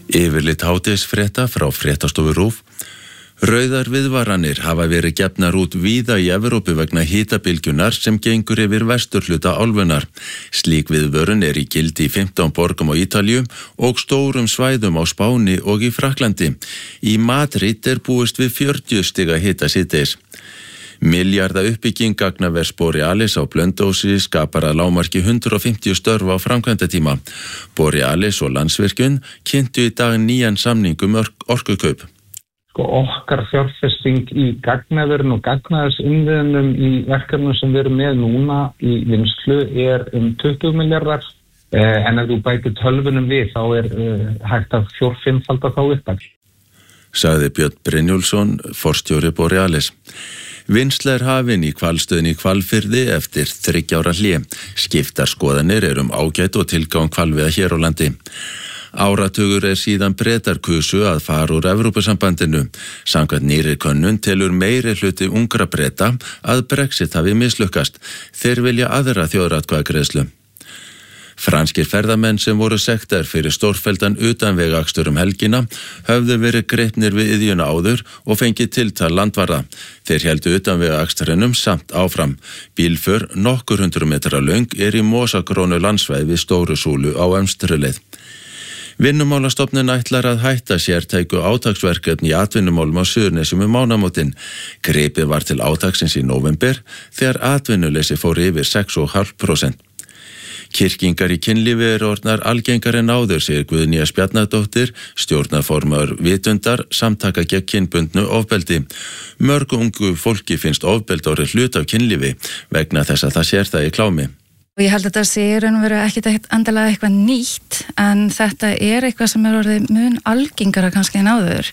Yfirlit hádegisfrétta frá fréttastofu RÚV. Rauðar viðvaranir hafa verið gefnar út víða í Evrópu vegna hitabylgjunar sem gengur yfir vesturhluta álfunnar. Slík viðvörun í gildi í 15 borgum á Ítalíu og stórum svæðum á Spáni og í Frakklandi. Í Madrid búist við 40 stiga hita síðdegis. Milljarða uppbygging gagnavers Borealis á Blönduósi skapar að lágmarki 150 störf á framkvæmdatíma. Borealis og Landsvirkjun kynntu í dag nýjan samning orkukaup. Okkar fjárfesting í gagnaverin og gagnaðarsinnviðunum í verkefnum sem við erum með núna í vinnslu 20 milljarðar. En ef þú bætir tölvunum við þá hægt að 4-5-falda þá upp. Sagði Björn Brynjólfsson, forstjóri Borealis. Vinnsla hafin í hvalstöðinni í Hvalfirði eftir 3 ára hlé. Skiptar skoðanir ágætt og tilgang hvalveiða hér á landi. Áratugur síðan Bretar kusu að fara úr Evrópusambandinu. Samkvæmt nýrri könnun telur meiri hluti ungra Breta að Brexit hafi mislukkast. Þeir vilja aðra þjóðaratkvæðagreiðslu. Franskir ferðamenn sem voru sektar fyrir stórfelldan utanvegaakstur helgina höfðu verið gripnir við iðjuna áður og fengið tiltal landvarða. Þeir héldu utanvegaakstrinum samt áfram. Bílför nokkur 100 metra löng í mosagrónu landsvæði við Stóru Súlu á Emstruleið. Vinnumálastofnun ætlar að hætta sértæku átaksverkefni í atvinnumálum á Suðurnesjum mánaðamótin. Gripið var til átaksins í nóvember þegar atvinnuleysi fór yfir 6,5%. Kyrkingar í kynlífi orðnar algengar en áður, segir Guðnýja Spjarnadóttir, stjórnarformaður Vitundar, samtaka gegn kynbundnu ofbeldi. Mörgu ungu fólki finnst ofbeld orðið hluti af kynlífi vegna þess að það sér það í klámi. Ég held að þetta sé ekki endilega eitthvað nýtt, en þetta eitthvað sem orðið mun algengara kannski en áður.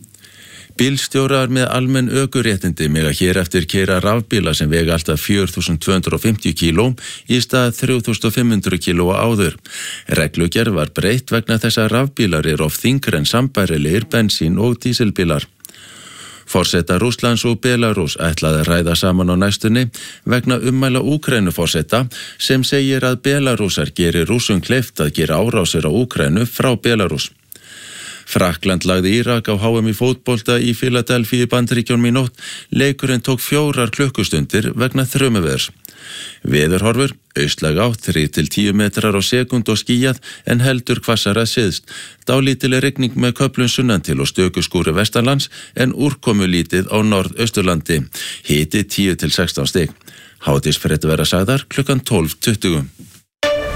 Bílstjórar með almenn ökuréttindi mega hér eftir keyra rafbíla sem vega alltaf 4.250 kíló í stað 3.500 kíló áður. Reglugerð var breytt vegna þess að rafbílar oft þyngri en sambærilegir bensín- og dísilbílar. Forseta Rússlands og Belarús ætlaði að ræða saman á næstunni vegna ummæla Úkraínuforseta sem segir að Belarúsar geri Rússum kleift að gera árásir á Úkraínu frá Belarús. Frakkland lagði Írak á HM í fótbolta í Philadelphia í Bandaríkjunum í nótt. Leikurinn tók 4 klukkustundir vegna þrumuveðurs. Veðurhorfur, austlæg átt 3-10 metrar á sekúndu og skýjað en heldur hvassara syðst. Dálítil rigning með köflum sunnan til og stöku skúri vestanlands en úrkomulítið á norðausturlandi. Hiti 10-16 stig. Hádegisfréttir verða sagðar klukkan 12:20.